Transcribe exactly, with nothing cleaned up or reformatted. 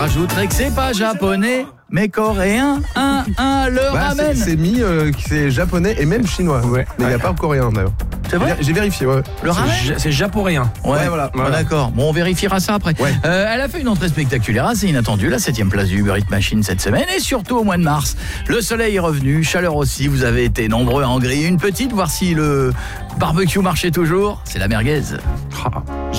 rajouterai que c'est pas japonais, mais coréen. Un, un, le bah, ramen. C'est, c'est mis, euh, c'est japonais et même chinois. Ouais. Mais il Ouais. n'y a pas coréen d'ailleurs. C'est vrai ? J'ai vérifié, ouais. Le ramen ? C'est, c'est japoréen. Ouais, Ouais, voilà. Bon, d'accord. Bon, on vérifiera ça après. Ouais. Euh, elle a fait une entrée spectaculaire assez inattendue, la septième place du Uber Eats Machine cette semaine et surtout au mois de mars. Le soleil est revenu, chaleur aussi. Vous avez été nombreux à en griller une petite, voir si le barbecue marchait toujours. C'est la merguez. Ah.